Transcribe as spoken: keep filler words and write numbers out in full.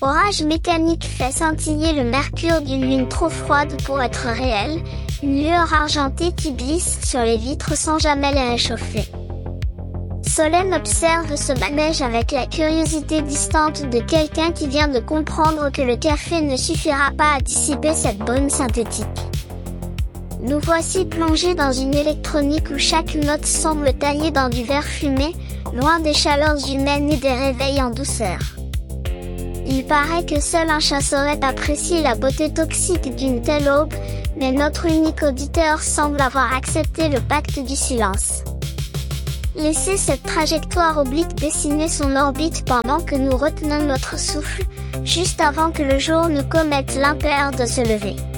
Orage mécanique fait scintiller le mercure d'une lune trop froide pour être réelle, une lueur argentée qui glisse sur les vitres sans jamais les réchauffer. Solène observe ce manège avec la curiosité distante de quelqu'un qui vient de comprendre que le café ne suffira pas à dissiper cette brume synthétique. Nous voici plongés dans une électronique où chaque note semble taillée dans du verre fumé, loin des chaleurs humaines et des réveils en douceur. Il paraît que seul un chat saurait apprécier la beauté toxique d'une telle aube, mais notre unique auditeur semble avoir accepté le pacte du silence. Laissez cette trajectoire oblique dessiner son orbite pendant que nous retenons notre souffle, juste avant que le jour ne commette l'impair de se lever.